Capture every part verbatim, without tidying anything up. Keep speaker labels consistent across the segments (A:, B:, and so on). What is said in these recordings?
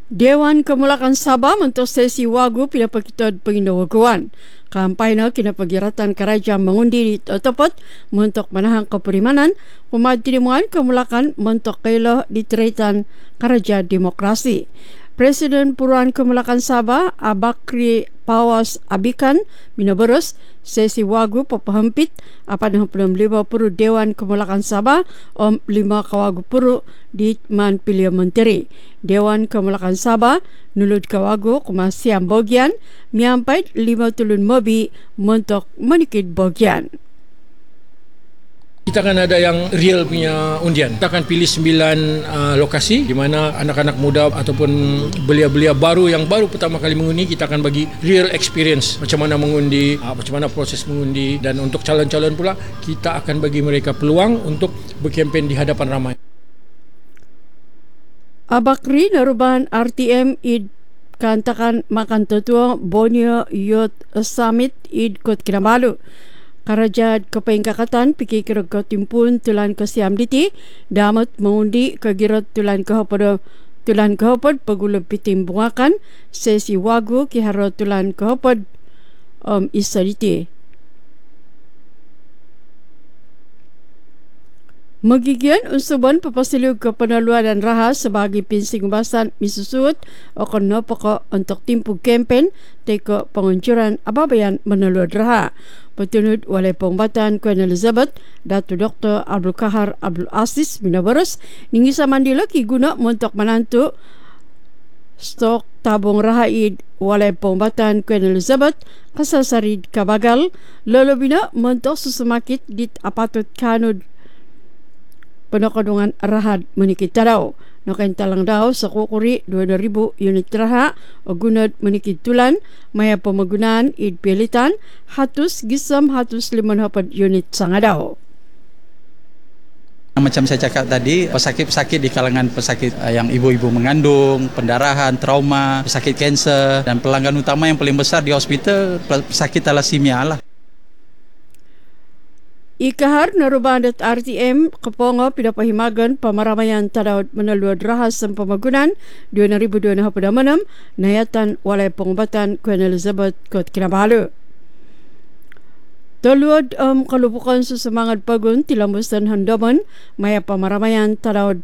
A: Dewan Kemulakan Sabah untuk sesi wagu pinapakitod pengindawaguan. Kampay na kinapagiratan kerajaan mengundi di Otopot untuk menahan keperimanan umat dirimuan Kemulakan untuk kailah diteraitan kerajaan demokrasi. Presiden Puruan Kemulakan Sabah Abakri Pawas Abikan minaberus sesi wagu papahempit apa dengan belum lima puluh Dewan Kemulakan Sabah om lima kawagu puru di man pilihan menteri. Dewan Kemulakan Sabah nulud kawagu kumasiam bagian miampai lima tulun mobi untuk menikit bagian.
B: Kita akan ada yang real punya undian. Kita akan pilih sembilan uh, lokasi di mana anak-anak muda ataupun belia-belia baru yang baru pertama kali mengundi, kita akan bagi real experience macam mana mengundi, uh, macam mana proses mengundi, dan untuk calon-calon pula kita akan bagi mereka peluang untuk berkempen di hadapan ramai.
A: Abakri narubahan R T M id kantakan makan tetua Borneo Youth Summit id Kot Kinabalu. Kerajaan Kepengkakatan pikir kira timpun tulan ke Siam Diti damat mengundi kegirat tulan ke pada tulan ke hopod pagulub pitim bungakan sesi wagu kihara tulan ke hopod um, isa Diti. Magigian unsuban papasilu ke penaluan dan rahas sebagai pinsing ubasan misusut akan napaka untuk timpu kempen teka penguncuran ababayan menaluan raha. Bertunut oleh Pengumbatan Queen Elizabeth, Dato' Doktor Abdul Kahar Abdul Aziz minabarus ningisa mandila ki guna untuk menantu stok tabung rahaid oleh Pengumbatan Queen Elizabeth kasasarid kabagal lalu bina mentok susumakit dit apatut kanud penokadungan rahat menikit tadaw. Nakain talang daw sa kukuri dua ribu unit raha o gunad menikit tulan maya pemagunaan id pilitan hatus gisam hatus limon hapad unit sanga daw.
C: Macam saya cakap tadi, pesakit-pesakit di kalangan pesakit yang ibu-ibu mengandung, pendarahan, trauma, pesakit kanser, dan pelanggan utama yang paling besar di hospital pesakit thalassemia lah.
A: Ikahar narubandat R T M kepongo pidapahimagan pamaramayan tadaw menaluad rahas sang pamagunan dua ribu dua puluh enam nayatan walay Pengumbatan Queen Elizabeth Kot Kinabalu. Toluad um, kalubukan susumangat pagun tilambusan handaman maya pamaramayan tadaw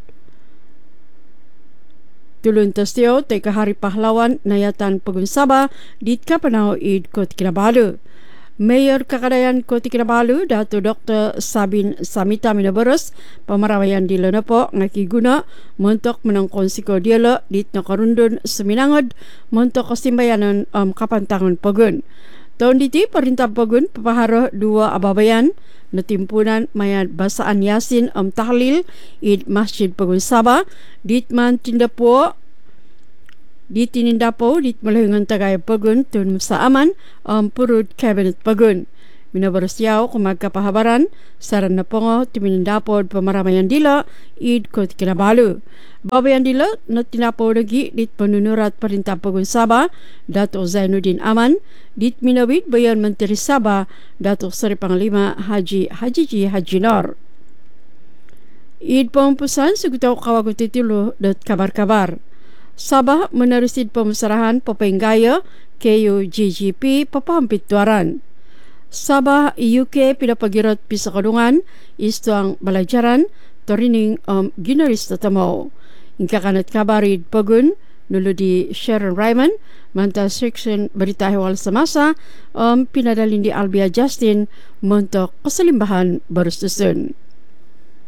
A: tulun tastio teka hari pahlawan nayatan pagun Sabah dit kapanaw id Kot Kinabalu. Mayor Kakadayan Kota Kinabalu Dato' Doktor Sabin Samita minabarus pamaramayan di Lenapo ngakiguna montok menang konsiko diala dit nakarundun seminangod montok kasimbayanan um, kapantangan pagun. Tahun diti perintah pagun papaharo dua ababayan natimpunan mayat basaan Yasin um, tahlil id Masjid Pagun Sabah dit man tindapo di tinindapo di melahingan tagay pagun tun sa aman ang um, purud cabinet pagun. Minabaros yaw kumagkapahabaran saran na pongo timinindapod pamaramayan dila id Kot Kinabalu. Babayan dila na tinapo lagi dit panunurat perintah pagun Sabah Dato' Zainuddin Aman dit minawid bayan Menteri Sabah Dato' Seri Panglima Haji Hajiji Hajinor. Id pampusan sugutaw kawagot titulo dat kabar-kabar. Sabah menerusid pemusarahan Pepenggaya K U G G P papahampit tuaran. Sabah U K pidapagirat pisakadungan istuang balajaran torining um, ginaris tatamaw. Ingka kanat kabarid pagun nulu di Sharon Ryman manta section berita hewal semasa um, pinadalin di Albia Justin montok keselimbahan barustusun.